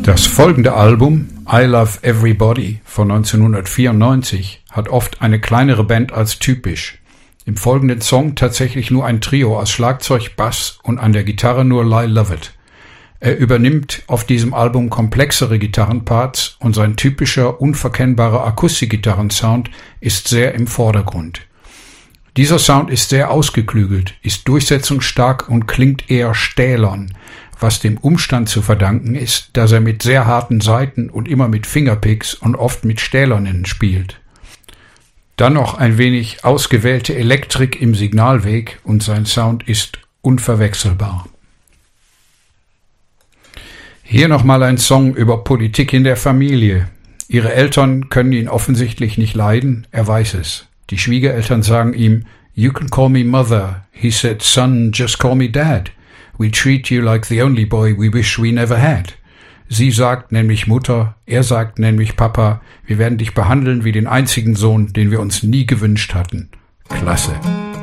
Das folgende Album, I Love Everybody von 1994, hat oft eine kleinere Band als typisch. Im folgenden Song tatsächlich nur ein Trio aus Schlagzeug, Bass und an der Gitarre nur Lyle Lovett. Er übernimmt auf diesem Album komplexere Gitarrenparts und sein typischer, unverkennbarer Akustikgitarrensound ist sehr im Vordergrund. Dieser Sound ist sehr ausgeklügelt, ist durchsetzungsstark und klingt eher stählern, was dem Umstand zu verdanken ist, dass er mit sehr harten Saiten und immer mit Fingerpicks und oft mit Stählernen spielt. Dann noch ein wenig ausgewählte Elektrik im Signalweg und sein Sound ist unverwechselbar. Hier nochmal ein Song über Politik in der Familie. Ihre Eltern können ihn offensichtlich nicht leiden, er weiß es. Die Schwiegereltern sagen ihm, "You can call me mother." He said, "Son, just call me dad. We treat you like the only boy we wish we never had." Sie sagt nämlich Mutter, er sagt nämlich Papa, wir werden dich behandeln wie den einzigen Sohn, den wir uns nie gewünscht hatten. Klasse.